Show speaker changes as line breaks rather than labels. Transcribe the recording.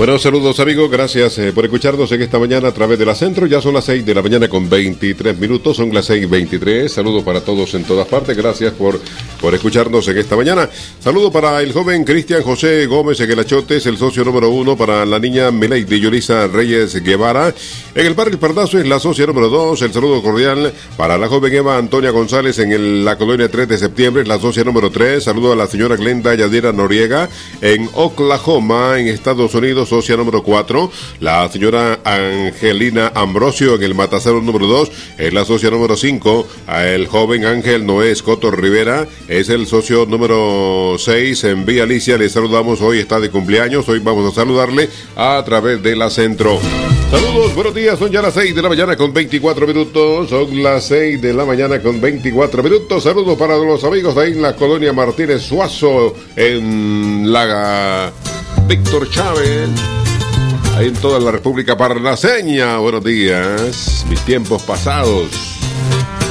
Bueno, saludos amigos, gracias por escucharnos en esta mañana a través de la Centro. Ya son las 6 de la mañana con 23 minutos, son las 6:23. Saludos para todos en todas partes, gracias por escucharnos en esta mañana. Saludo para el joven Cristian José Gómez en el Achote, es el socio número 1, para la niña Mileidi Yolisa Reyes Guevara. En el barrio El Pardazo es la socia número 2, el saludo cordial para la joven Eva Antonia González en la colonia 3 de septiembre, es la socia número 3. Saludo a la señora Glenda Yadira Noriega en Oklahoma, en Estados Unidos, socia número 4. La señora Angelina Ambrosio en el Matazero número 2 es la socia número 5. El joven Ángel Noé Escoto Rivera es el socio número 6. En Villa Alicia le saludamos, hoy está de cumpleaños, hoy vamos a saludarle a través de la Centro. Saludos, buenos días, son ya las 6 de la mañana con 24 minutos, son las 6 de la mañana con 24 minutos. Saludos para los amigos ahí en la colonia Martínez Suazo, en la Víctor Chávez, ahí en toda la República Parnaseña. Buenos días, mis tiempos pasados.